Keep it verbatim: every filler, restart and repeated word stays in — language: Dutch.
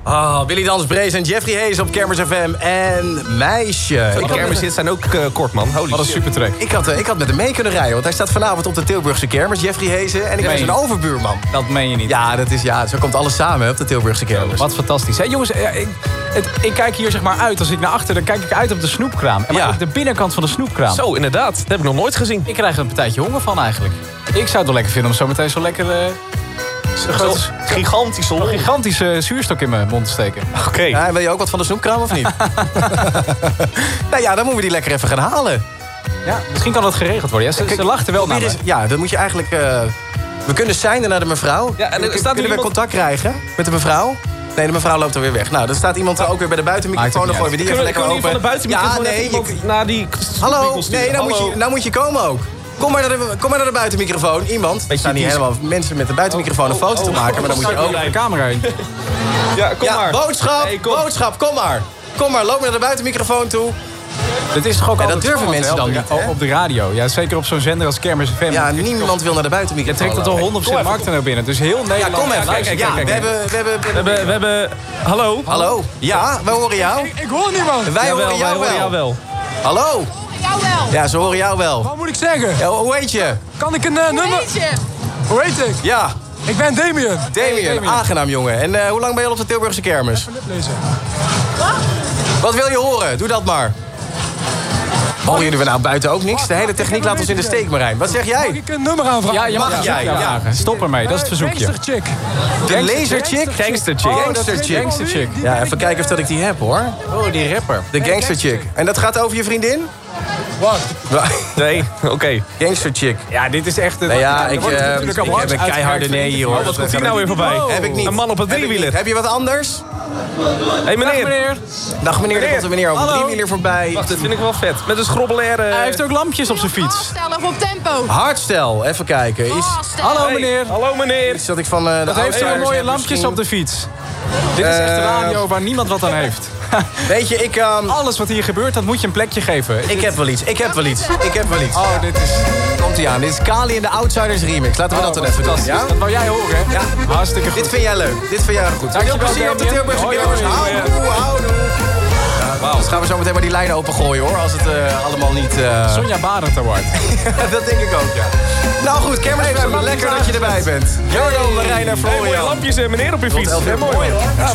Oh, Billy Dansbrees en Jeffrey Hayes op Kermis F M en Meisje. Die kermiszit zijn ook uh, kort, man. Holy Wat een supertrack. Ik had, uh, ik had met hem mee kunnen rijden, want hij staat vanavond op de Tilburgse kermis, Jeffrey Hayes. En ik was een overbuurman. Dat meen je niet. Ja, dat is, ja, zo komt alles samen hè, op de Tilburgse kermis. Wat fantastisch. Hé, jongens, ja, ik, het, ik kijk hier zeg maar uit. Als ik naar achter, dan kijk ik uit op de snoepkraam. En maar Ja. ook de binnenkant van de snoepkraam. Zo, inderdaad. Dat heb ik nog nooit gezien. Ik krijg er een partijtje honger van eigenlijk. Ik zou het wel lekker vinden om zo meteen zo lekker... Uh, Zo gigantische lol. Een gigantische zuurstok in mijn mond te steken. Oké. Okay. Ja, wil je ook wat van de snoepkraam of niet? Nou ja, dan moeten we die lekker even gaan halen. Ja, misschien kan dat geregeld worden. Ja, ze, ze lachten wel naar me. Ja, dan moet je eigenlijk... Uh, we kunnen seinen naar de mevrouw. Ja, en er Kun, staat kunnen we iemand... contact krijgen met de mevrouw? Nee, de mevrouw loopt er weer weg. Nou, dan staat iemand er ook weer bij de buitenmicrofoon. Dan gooien we die even lekker open. Van de buitenmicrofoon ja, nee, je... naar die... Hallo, nee, nou moet, je, nou moet je komen ook. Kom maar naar de, kom maar naar de buitenmicrofoon. Iemand. Er staan niet helemaal mensen met de buitenmicrofoon een foto te maken. Maar dan moet je ook... de camera heen. Ja, kom ja, maar. Boodschap, hey, kom. boodschap, kom maar. Kom maar, loop naar de buitenmicrofoon toe. Dat is toch ook en dat durven mensen dan niet, op, op de radio. Ja, zeker op zo'n zender als Kermis F M. Ja, niemand wil naar de buitenmicrofoon. Je trekt het al honderd procent markt naar binnen. Dus heel Nederland... Ja, kom even. Kijk, kijk, ja, kijk, we, hebben, we, hebben, we, hebben, we hebben... Hallo? Hallo? Ja, wij horen jou. Ik, ik hoor niemand. Wij Jawel, horen jou, wij horen jou wel. Hallo? Jou wel. Ja, ze horen jou wel. Wat moet ik zeggen? Ja, hoe heet je? Kan ik een uh, nummer... Weet je? Hoe heet ik? Ja, Ik ben Damien. Damien. Aangenaam, jongen. En uh, hoe lang ben je al op de Tilburgse kermis? Even lezen. Wat wil je horen? Doe dat maar. Horen jullie nou buiten ook niks? De hele techniek laat ons in de steek, Marijn. Wat zeg Mag jij? ik een nummer aanvragen? Ja, je mag, Mag het jij, ja, ja. vragen. Stop ermee, dat is het verzoekje. Gangster chick. De laser chick? Gangster chick. Oh, gangster chick. Gangster chick. Ja, even kijken of dat ik die heb, hoor. Oh, die rapper. De gangster chick. En dat gaat over je vriendin? Wat? Nee, oké. Okay. Gangster chick. Ja, dit is echt... Nou ja, ik, wordt uh, natuurlijk ik allemaal heb een keiharde uitgewerkt nee hier, hoor. Wat komt hier nou weer voorbij? Heb ik niet. Een man op een Heb ik driewieler. niet. Heb je wat anders? Hé, hey, meneer. Dag, meneer. Dag meneer, er komt een meneer op een Hallo. driewieler voorbij. Wacht, dit vind ik wel vet. Met een schrobbelaire... Hij heeft ook lampjes op zijn fiets. Afstellen of op tempo. Hardstel, even kijken. Is, Afstellen. Hallo, Hey, meneer. Hallo, meneer. is dat ik van uh, de Wat heeft u outsiders mooie heb lampjes misschien? op de fiets? Dit is echt een radio waar niemand wat aan heeft. Weet je, ik... Um, Alles wat hier gebeurt, dat moet je een plekje geven. ik heb wel iets, ik heb wel iets, ik heb wel iets. Oh, dit is... Komt-ie aan, dit is Kali en de Outsiders remix. Laten we dat dan even doen, ja? Dat wou jij horen, hè? Ja. Hartstikke goed. Dit vind jij leuk, dit vind jij goed. Dankjewel, Veel plezier op de Damien. Tilburgse Hoi, kermis. hoi, hoi. Houdoe, houdoe. Ja, dus gaan we zo meteen maar die lijnen opengooien, hoor. Als het uh, allemaal niet... Uh... Sonja Barend Award. dat denk ik ook, ja. Nou goed, Kermis F M, lekker dat je erbij bent. Jordan, Marijn en Hey, mooie Florian. lampjes, eh, meneer, op je fiets. elf uur. Mooi, hoor. Ja,